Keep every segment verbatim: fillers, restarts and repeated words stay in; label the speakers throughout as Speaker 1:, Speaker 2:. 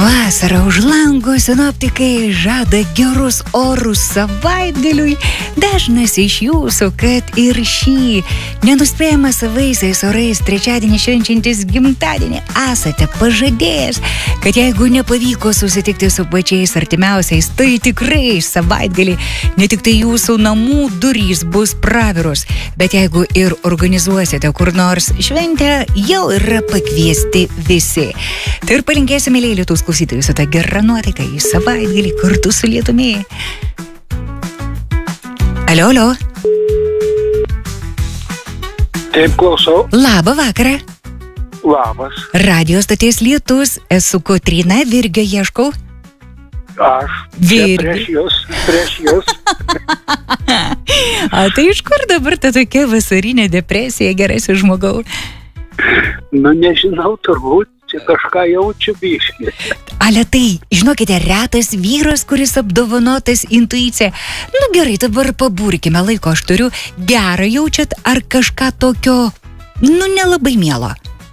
Speaker 1: Vasara už lango, sinoptikai žada gerus orus savaitgaliui. Dažnas iš jūsų, kad ir šį nenuspėjamą savaisiais orais trečiadienį švenčiantis gimtadienį esate pažadėjęs, kad jeigu nepavyko susitikti su pačiais artimiausiais, tai tikrai savaitgalį ne tik tai jūsų namų durys bus praviros, bet jeigu ir organizuosite kur nors šventę, jau yra pakviesti visi. Tai ir palinkėsime Lietuvos klausytojų su ta gera nuotaika į savaitgalį kartu su lietumi. Alio, alio.
Speaker 2: Taip, klausau.
Speaker 1: Labą vakarą.
Speaker 2: Labas.
Speaker 1: Radio stoties Lietus, esu Kotryna, Virgio ieškau.
Speaker 2: Aš.
Speaker 1: Virgi.
Speaker 2: Prieš jūs, prieš jūs.
Speaker 1: A tai iš kur dabar ta tokia vasarinė depresija, gerasis žmogau?
Speaker 2: Nu, nežinau, turbūt. Čia kažką jaučiu biškį.
Speaker 1: Ale tai, žinokite, retas vyras, kuris apdovanotas intuicija. Nu gerai, dabar paburkime, laiko aš turiu. Gerą jaučiat ar kažką tokio, nu nelabai mielo?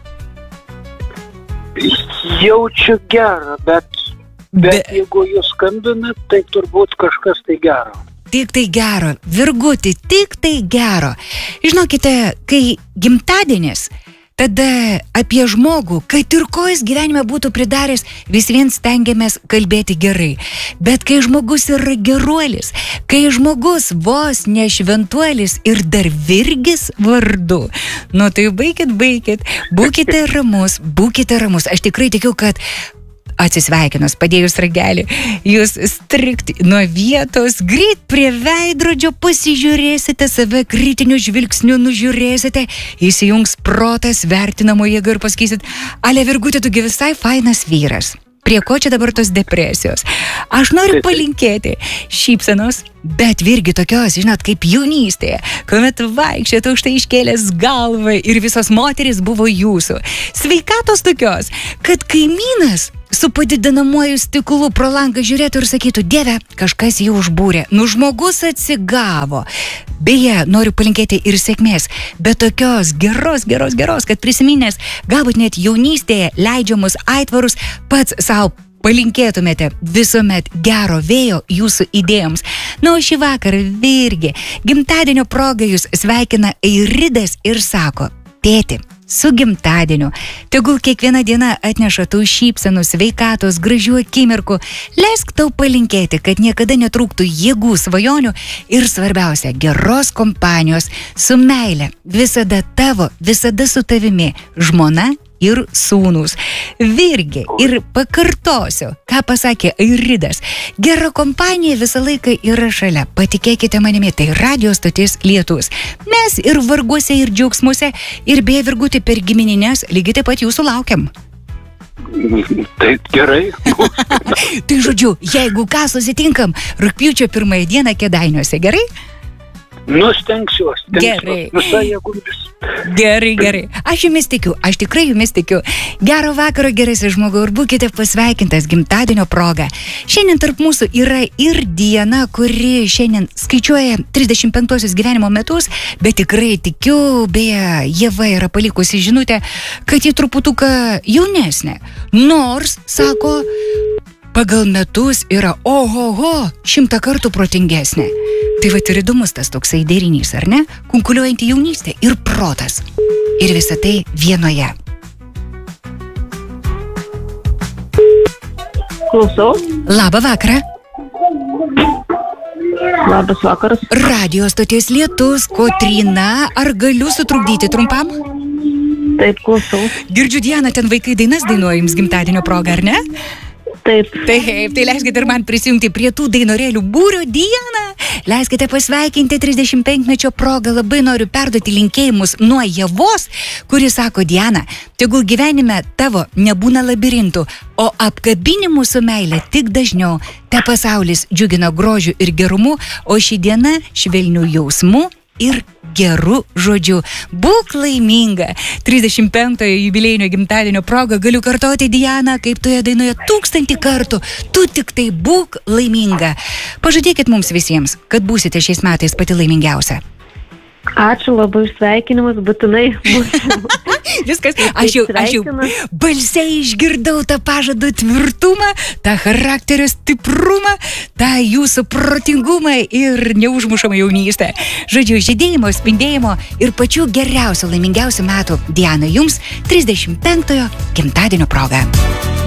Speaker 2: Jaučiu gerą, bet, bet Be... jeigu jūs skambinat, tai turbūt kažkas tai gero.
Speaker 1: Tik tai gero, Virguti, tik tai gero. Žinokite, kai gimtadienis, tada apie žmogų, kad ir ko jis gyvenime būtų pridaręs, vis vien stengiamės kalbėti gerai. Bet kai žmogus yra geruolis, kai žmogus vos ne šventuolis ir dar Virgis vardu, nu tai baikit, baikit, būkite ramus, būkite ramus. Aš tikrai tikiu, kad atsisveikinus, padėjus ragelį, jūs strikt nuo vietos, greit prie veidrodžio pasižiūrėsite, save kritiniu žvilgsniu nužiūrėsite, įsijungs protas, vertinamo jėga ir pasakysit, ale Virgutė, tugi visai fainas vyras. Prie ko čia dabar tos depresijos? Aš noriu palinkėti šypsenos, bet Virgi tokios, žinot, kaip jaunystėje, kuomet vaikščiate už tai iškėlęs galvą ir visos moterys buvo jūsų. Sveikatos tokios, kad kaimynas su padidinamuoju stiklu pro langą žiūrėtų ir sakytų, Dieve, kažkas jį užbūrė. Nu, žmogus atsigavo. Beje, noriu palinkėti ir sėkmės, bet tokios geros, geros, geros, kad prisiminęs, galbūt net jaunystėje leidžiamus aitvarus pats savo palinkėtumėte visuomet gero vėjo jūsų idėjoms. Na, o šį vakarą, Virgi, gimtadienio proga jūs sveikina Eiridas ir sako, tėti, su gimtadieniu. Tegul kiekviena diena atneša tau šypsenų, sveikatos, gražių akimirkų. Leisk tau palinkėti, kad niekada netrūktų jėgų, svajonių ir svarbiausia, geros kompanijos, su meile, visada tavo, visada su tavimi, žmona ir sūnūs. Virgi, ir pakartosiu, ką pasakė Eiridas. Gera kompanija visą laiką yra šalia. Patikėkite manimi, tai radio stotis Lietus. Mes ir varguose, ir džiaugsmuose, ir beje, Virguti, per giminines lygiai taip pat jūsų laukiam.
Speaker 2: Tai gerai.
Speaker 1: Tai žodžiu, jeigu ką susitinkam, rugpjūčio pirmąją dieną Kėdainiuose, gerai?
Speaker 2: Nu, stengsiuos.
Speaker 1: Gerai.
Speaker 2: Visai jėgomis.
Speaker 1: Gerai, gerai. Aš jumis tikiu, aš tikrai jumis tikiu. Gero vakaro, gerasis žmogau, ir būkite pasveikintas gimtadienio proga. Šiandien tarp mūsų yra ir diena, kuri šiandien skaičiuoja trisdešimt penktuosius gyvenimo metus, bet tikrai tikiu, beje, Ieva yra palikusi žinutę, kad ji truputuką jaunesnė. Nors, sako, pagal metus yra ohoho, šimtą kartų protingesnė. Tai va ir įdomus tas toksai derinys, ar ne? Kunkuliuojanti jaunystė ir protas. Ir visa tai vienoje.
Speaker 3: Klausau.
Speaker 1: Labą vakarą.
Speaker 3: Labas vakaras.
Speaker 1: Radio stoties Lietus, Kotryna, ar galiu sutrukdyti trumpam?
Speaker 3: Taip, klausau.
Speaker 1: Girdžiu, Diana, ten vaikai dainas dainuoja jums gimtadienio proga, ar ne?
Speaker 3: Taip.
Speaker 1: Taip, tai leiskite ir man prisijungti prie tų dainorėlių būrio. Diana, leiskite pasveikinti trisdešimt penkmečio progą. Labai noriu perduoti linkėjimus nuo Ievos, kuri sako, Diana, tegul gyvenime tavo nebūna labirintų, o apkabinimų su meile tik dažniau. Te pasaulis džiugina grožiu ir gerumu, o ši diena švelnių jausmų ir gerų žodžių. Būk laiminga. trisdešimt penktojo jubiliejinio gimtadienio proga galiu kartoti, Diana, kaip toje dainoje tūkstantį kartų. Tu tik tai būk laiminga. Pažadėkit mums visiems, kad būsite šiais metais pati laimingiausia.
Speaker 3: Ačiū labai už sveikinimus, būtinai mūsų.
Speaker 1: Viskas, aš jau, aš jau balsiai išgirdau tą pažadų tvirtumą, tą charakterio stiprumą, tą jūsų protingumą ir neužmušamą jaunystę. Žodžiu, žydėjimo, spindėjimo ir pačių geriausių, laimingiausių metų, Diana, jums trisdešimt penktojo gimtadienio proga.